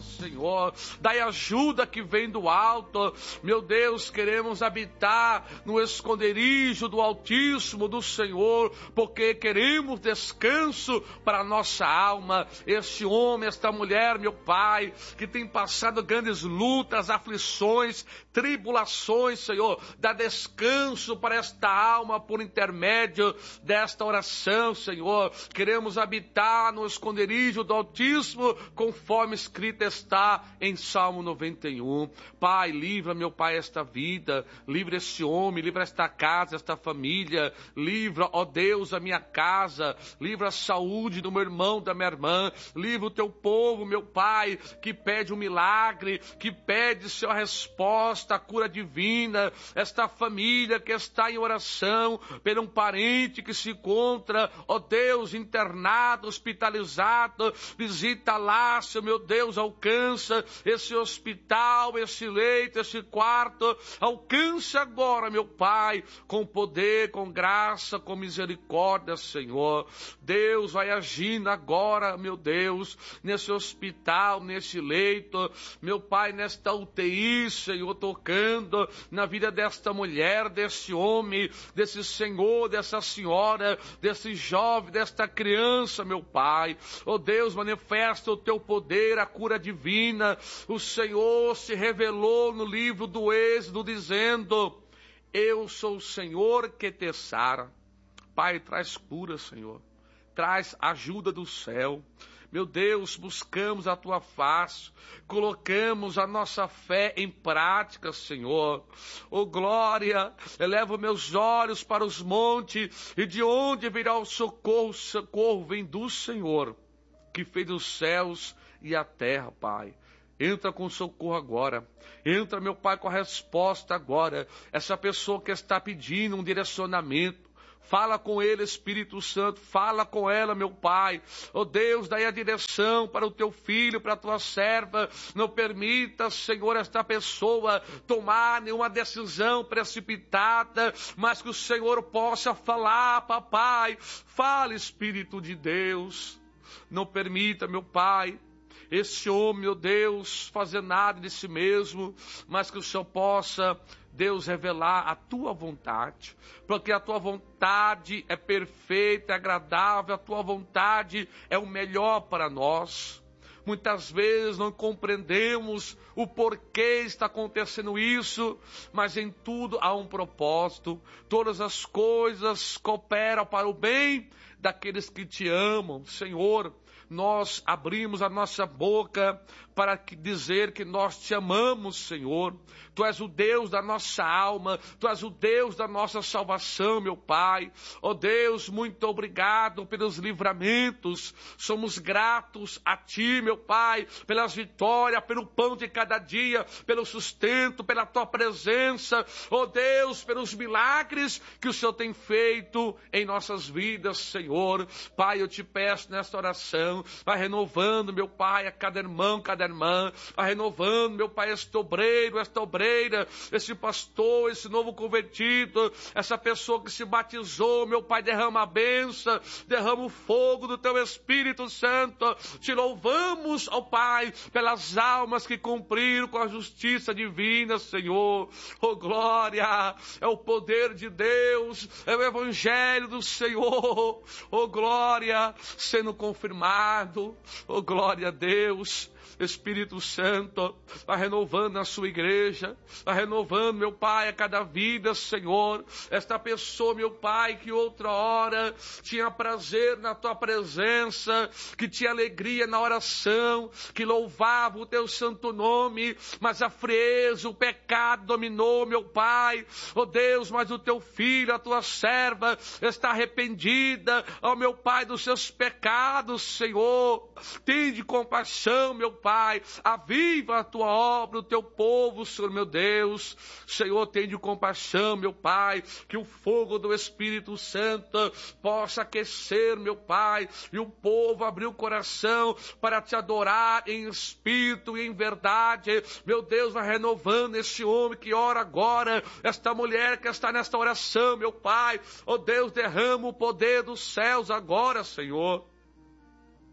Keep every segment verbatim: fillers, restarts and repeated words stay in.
Senhor. Dai ajuda que vem do alto. Meu Deus, queremos habitar no esconderijo do Altíssimo, do Senhor, porque queremos descanso para a nossa alma. Este homem, esta mulher, meu Pai, que tem passado grandes lutas, aflições, tribulações, Senhor, dá descanso para esta alma por intermédio desta oração, Senhor. Queremos habitar no esconderijo do Altíssimo, conforme escrito está em Salmo noventa e um. Pai, livra, meu Pai, esta vida, livra este homem, livra esta casa, esta família, livra, ó Deus, a minha casa, livra a saúde do meu irmão, da minha irmã, livra o teu povo, meu Pai, que pede um milagre, que pede, Senhor, a resposta, a cura divina, esta família que está em oração por um parente que se encontra, ó Deus, internado, hospitalizado, visita lá, Senhor, meu Deus, alcança esse hospital, esse leito, esse quarto, alcança agora, meu Pai, com poder, com graça, com misericórdia, Senhor. Deus vai agindo agora, meu Deus, nesse hospital, nesse leito, meu Pai, nesta U T I, Senhor, tocando na vida desta mulher, desse homem, desse senhor, dessa senhora, desse jovem, desta criança, meu Pai. Oh Deus, manifesta o teu poder, a cura divina. O Senhor se revelou no livro do Êxodo, dizendo: eu sou o Senhor que te sara. Pai, traz cura, Senhor. Traz ajuda do céu. Meu Deus, buscamos a tua face, colocamos a nossa fé em prática, Senhor. Oh glória, elevo meus olhos para os montes, e de onde virá o socorro? O socorro vem do Senhor, que fez os céus e a terra, Pai. Entra com socorro agora. Entra, meu Pai, com a resposta agora. Essa pessoa que está pedindo um direcionamento, fala com ele, Espírito Santo, fala com ela, meu Pai. Oh Deus, dai a direção para o teu filho, para a tua serva. Não permita, Senhor, esta pessoa tomar nenhuma decisão precipitada, mas que o Senhor possa falar, papai. Fala, Espírito de Deus. Não permita, meu Pai, esse homem, meu Deus, fazer nada de si mesmo, mas que o Senhor possa, Deus, revelar a tua vontade, porque a tua vontade é perfeita, é agradável, a tua vontade é o melhor para nós. Muitas vezes não compreendemos o porquê está acontecendo isso, mas em tudo há um propósito. Todas as coisas cooperam para o bem daqueles que te amam, Senhor. Nós abrimos a nossa boca para dizer que nós te amamos, Senhor. Tu és o Deus da nossa alma, Tu és o Deus da nossa salvação, meu Pai. Oh Deus, muito obrigado pelos livramentos. Somos gratos a Ti, meu Pai, pelas vitórias, pelo pão de cada dia, pelo sustento, pela Tua presença. Oh Deus, pelos milagres que o Senhor tem feito em nossas vidas, Senhor. Pai, eu te peço nesta oração, vai renovando, meu Pai, a cada irmão, cada irmã, vai renovando, meu Pai, este obreiro, esta obreira, esse pastor, esse novo convertido, essa pessoa que se batizou, meu Pai, derrama a bênção, derrama o fogo do Teu Espírito Santo. Te louvamos, ó Pai, pelas almas que cumpriram com a justiça divina, Senhor. Oh glória, é o poder de Deus, é o Evangelho do Senhor. Oh glória, sendo confirmado. Oh glória a Deus. Espírito Santo, vai renovando a sua igreja, vai renovando, meu Pai, a cada vida, Senhor. Esta pessoa, meu Pai, que outra hora tinha prazer na Tua presença, que tinha alegria na oração, que louvava o Teu santo nome, mas a frieza, o pecado dominou, meu Pai. Oh Deus, mas o Teu filho, a Tua serva, está arrependida, ó meu Pai, dos seus pecados, Senhor. Tende compaixão, meu Pai, aviva a Tua obra, o Teu povo, Senhor meu Deus. Senhor, tenha compaixão, meu Pai, que o fogo do Espírito Santo possa aquecer, meu Pai, e o povo abrir o coração para Te adorar em espírito e em verdade. Meu Deus, vai renovando esse homem que ora agora, esta mulher que está nesta oração, meu Pai. Oh Deus, derrama o poder dos céus agora, Senhor.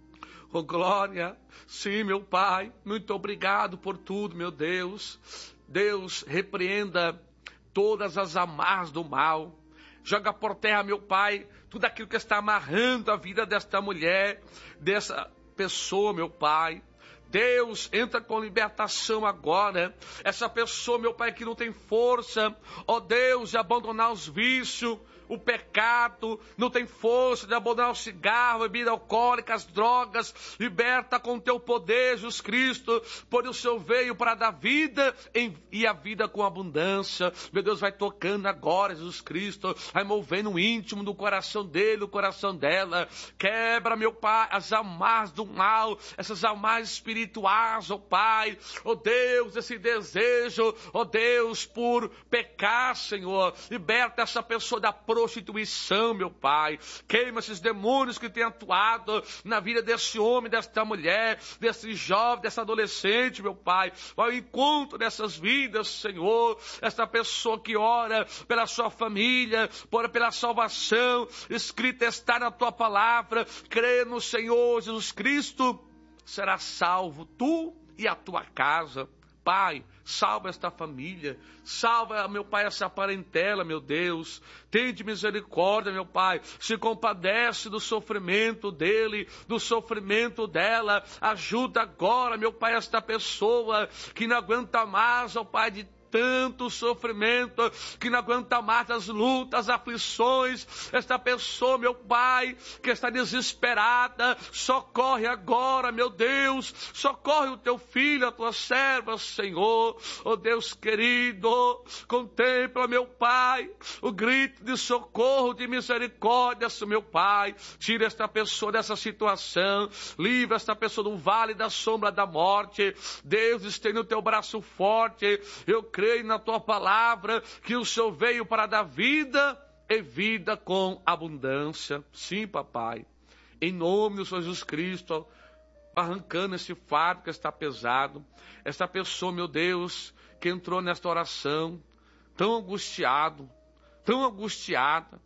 Oh, glória. Sim, meu Pai, muito obrigado por tudo, meu Deus. Deus, repreenda todas as amarras do mal. Joga por terra, meu Pai, tudo aquilo que está amarrando a vida desta mulher, dessa pessoa, meu Pai. Deus, entra com libertação agora. Essa pessoa, meu Pai, que não tem força, ó Deus, de abandonar os vícios, o pecado, não tem força de abandonar o cigarro, a bebida alcoólica, as drogas. Liberta com teu poder, Jesus Cristo, por o Senhor veio para dar vida em, e a vida com abundância. Meu Deus, vai tocando agora, Jesus Cristo, vai movendo o íntimo do coração dele, do coração dela. Quebra, meu Pai, as amarras do mal, essas amarras espirituais, ó Pai, ó Deus, esse desejo, ó Deus, por pecar, Senhor. Liberta essa pessoa da prostituição, meu Pai. Queima esses demônios que têm atuado na vida desse homem, desta mulher, desse jovem, dessa adolescente, meu Pai. Vai ao encontro dessas vidas, Senhor. Essa pessoa que ora pela sua família, ora pela salvação, escrita está na tua palavra. Crê no Senhor Jesus Cristo, será salvo tu e a tua casa. Pai, salva esta família, salva, meu Pai, essa parentela, meu Deus. Tende misericórdia, meu Pai. Se compadece do sofrimento dele, do sofrimento dela. Ajuda agora, meu Pai, esta pessoa que não aguenta mais, ó Pai, de tanto sofrimento, que não aguenta mais as lutas, as aflições. Esta pessoa, meu Pai, que está desesperada, socorre agora, meu Deus, socorre o teu filho, a tua serva, Senhor. Oh Deus querido, contempla, meu Pai, o grito de socorro, de misericórdia, meu Pai. Tira esta pessoa dessa situação, livra esta pessoa do vale da sombra da morte. Deus, estende o teu braço forte. Eu creio na tua palavra que o Senhor veio para dar vida e vida com abundância. Sim, papai. Em nome do Senhor Jesus Cristo, arrancando esse fardo que está pesado. Essa pessoa, meu Deus, que entrou nesta oração, tão angustiado, tão angustiada.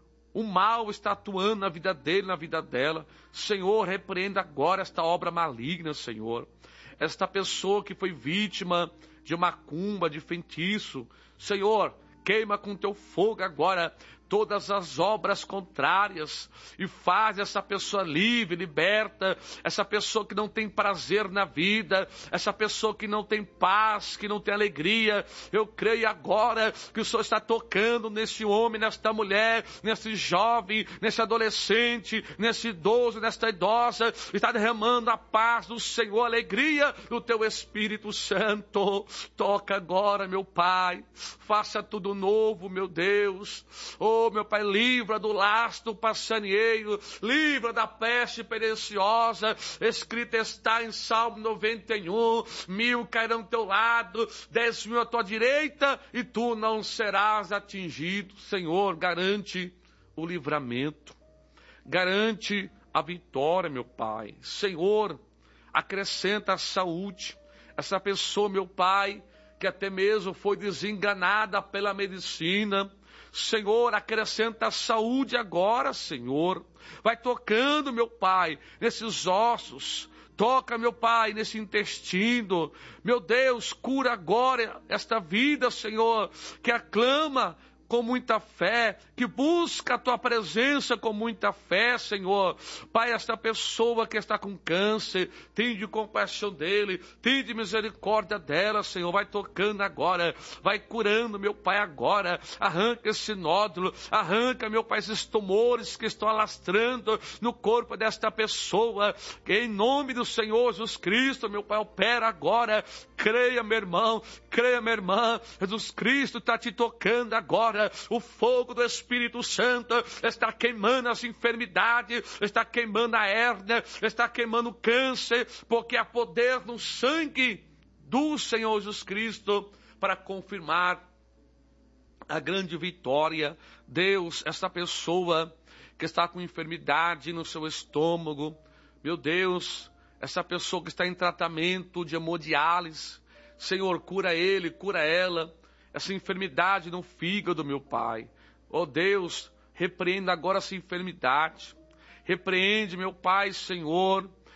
O mal está atuando na vida dele, na vida dela. Senhor, repreenda agora esta obra maligna, Senhor. Esta pessoa que foi vítima de macumba, de feitiço. Senhor, queima com teu fogo agora todas as obras contrárias e faz essa pessoa livre, liberta, essa pessoa que não tem prazer na vida, essa pessoa que não tem paz, que não tem alegria. Eu creio agora que o Senhor está tocando nesse homem, nesta mulher, nesse jovem, nesse adolescente, nesse idoso, nesta idosa, está derramando a paz do Senhor, a alegria do teu Espírito Santo. Toca agora, meu Pai, faça tudo novo, meu Deus. Oh, meu Pai, livra do lastro passarinheiro, livra da peste perniciosa. Escrito está em Salmo noventa e um, mil cairão ao teu lado, dez mil à tua direita, e tu não serás atingido. Senhor, garante o livramento, garante a vitória, meu Pai. Senhor, acrescenta a saúde. Essa pessoa, meu Pai, que até mesmo foi desenganada pela medicina, Senhor, acrescenta a saúde agora, Senhor. Vai tocando, meu Pai, nesses ossos. Toca, meu Pai, nesse intestino. Meu Deus, cura agora esta vida, Senhor, que aclama com muita fé, que busca a tua presença com muita fé, Senhor. Pai, esta pessoa que está com câncer, tende compaixão dele, tende misericórdia dela, Senhor. Vai tocando agora, vai curando, meu Pai, agora. Arranca esse nódulo, arranca, meu Pai, esses tumores que estão alastrando no corpo desta pessoa. Que em nome do Senhor Jesus Cristo, meu Pai, opera agora. Creia, meu irmão, creia, minha irmã. Jesus Cristo está te tocando agora. O fogo do Espírito Santo está queimando as enfermidades, está queimando a hérnia, está queimando o câncer, porque há poder no sangue do Senhor Jesus Cristo para confirmar a grande vitória. Deus, esta pessoa que está com enfermidade no seu estômago, meu Deus, essa pessoa que está em tratamento de hemodiálise, Senhor, cura ele, cura ela. Essa enfermidade no fígado, meu Pai. Oh Deus, repreenda agora essa enfermidade. Repreende, meu Pai, Senhor,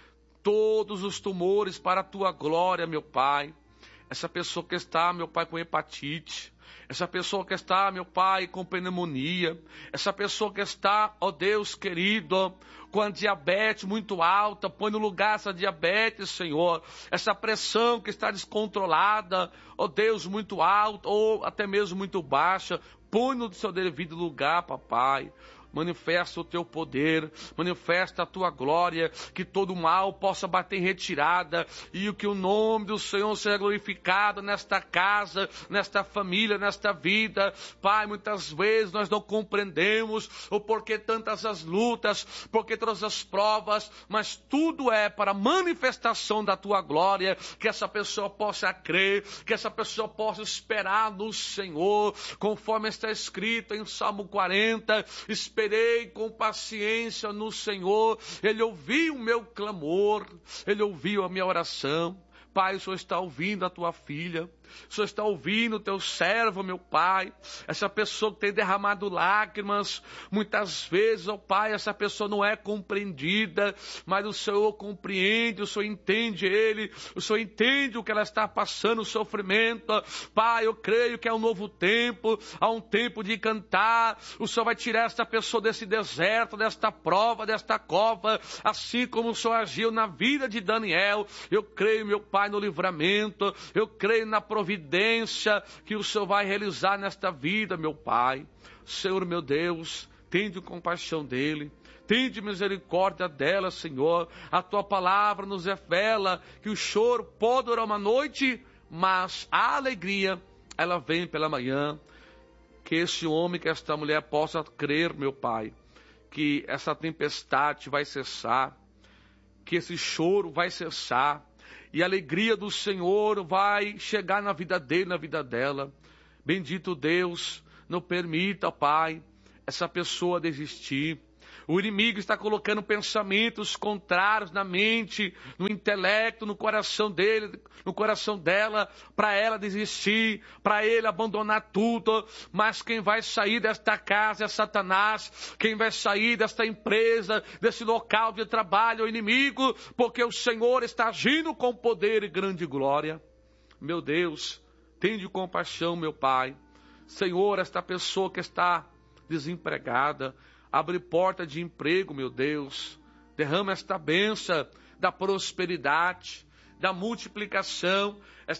todos os tumores para a tua glória, meu Pai. Essa pessoa que está, meu Pai, com hepatite, essa pessoa que está, meu Pai, com pneumonia, essa pessoa que está, ó Deus querido, com a diabetes muito alta, põe no lugar essa diabetes, Senhor, essa pressão que está descontrolada, ó Deus, muito alta, ou até mesmo muito baixa, põe no seu devido lugar, papai. Manifesta o teu poder, manifesta a tua glória, que todo mal possa bater em retirada e que o nome do Senhor seja glorificado nesta casa, nesta família, nesta vida. Pai, muitas vezes nós não compreendemos o porquê tantas as lutas, porquê todas as provas, mas tudo é para a manifestação da tua glória, que essa pessoa possa crer, que essa pessoa possa esperar no Senhor, conforme está escrito em Salmo quarenta, esperei com paciência no Senhor, Ele ouviu o meu clamor, Ele ouviu a minha oração. Pai, o Senhor está ouvindo a tua filha, o Senhor está ouvindo o teu servo, meu Pai, essa pessoa que tem derramado lágrimas, muitas vezes, ó Pai, essa pessoa não é compreendida, mas o Senhor compreende, o Senhor entende ele, o Senhor entende o que ela está passando, o sofrimento. Pai, eu creio que é um novo tempo, há um tempo de cantar, o Senhor vai tirar essa pessoa desse deserto, desta prova, desta cova, assim como o Senhor agiu na vida de Daniel. Eu creio, meu Pai, no livramento, eu creio na providência que o Senhor vai realizar nesta vida, meu Pai. Senhor, meu Deus, tende compaixão dele, tende misericórdia dela, Senhor. A tua palavra nos revela que o choro pode durar uma noite, mas a alegria, ela vem pela manhã. Que esse homem, que esta mulher possa crer, meu Pai, que essa tempestade vai cessar, que esse choro vai cessar, e a alegria do Senhor vai chegar na vida dele, na vida dela. Bendito Deus, não permita, Pai, essa pessoa desistir. O inimigo está colocando pensamentos contrários na mente, no intelecto, no coração dele, no coração dela, para ela desistir, para ele abandonar tudo. Mas quem vai sair desta casa é Satanás, quem vai sair desta empresa, desse local de trabalho é o inimigo, porque o Senhor está agindo com poder e grande glória. Meu Deus, tende compaixão, meu Pai. Senhor, esta pessoa que está desempregada, abre porta de emprego, meu Deus. Derrama esta bênção da prosperidade, da multiplicação.